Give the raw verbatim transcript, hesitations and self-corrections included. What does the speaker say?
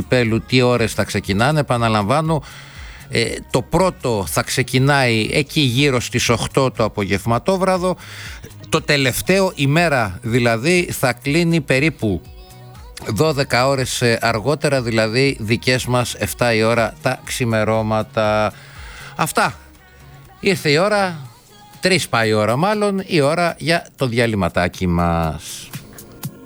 κυπέλου τι ώρες θα ξεκινάνε. Επαναλαμβάνω, ε, το πρώτο θα ξεκινάει εκεί γύρω στις οκτώ το απογευματόβραδο. Το τελευταίο, ημέρα δηλαδή, θα κλείνει περίπου δώδεκα ώρες αργότερα, δηλαδή δικές μας επτά η ώρα τα ξημερώματα. Αυτά. Ήρθε η ώρα, τρεις πάει η ώρα μάλλον, η ώρα για το διαλυματάκι μας.